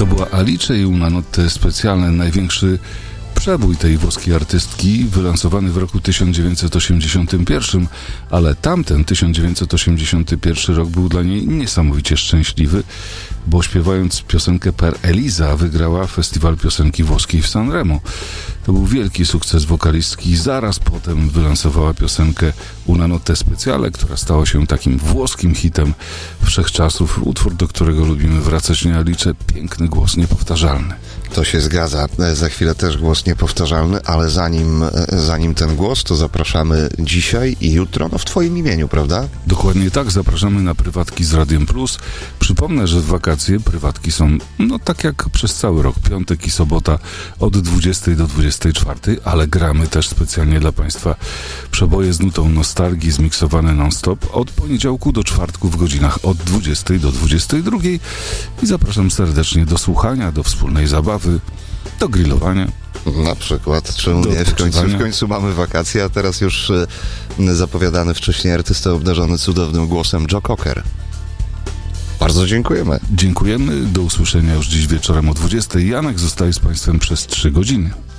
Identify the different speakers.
Speaker 1: To była Alice i una notte specjalne, największy przebój tej włoskiej artystki, wylansowany w roku 1981, ale tamten 1981 rok był dla niej niesamowicie szczęśliwy, bo śpiewając piosenkę Per Elisa wygrała Festiwal Piosenki Włoskiej w Sanremo. To był wielki sukces wokalistki. Zaraz potem wylansowała piosenkę Una notte speciale, która stała się takim włoskim hitem wszechczasów. Utwór, do którego lubimy wracać, nie Alice. Piękny głos, niepowtarzalny.
Speaker 2: To się zgadza. Za chwilę też głos niepowtarzalny, ale zanim ten głos, to zapraszamy dzisiaj i jutro, w twoim imieniu, prawda?
Speaker 1: Dokładnie tak, zapraszamy na prywatki z Radiem Plus. Przypomnę, że w wakacje prywatki są, tak jak przez cały rok, piątek i sobota od 20 do 24, ale gramy też specjalnie dla Państwa przeboje z nutą nostalgii zmiksowane non-stop od poniedziałku do czwartku w godzinach od 20 do 22 i zapraszam serdecznie do słuchania, do wspólnej zabawy, do grillowania.
Speaker 2: Na przykład, czemu nie? W końcu mamy wakacje, a teraz już zapowiadany wcześniej artysta obdarzony cudownym głosem Joe Cocker. Bardzo dziękujemy.
Speaker 1: Dziękujemy, do usłyszenia już dziś wieczorem o 20. Janek zostaje z Państwem przez 3 godziny.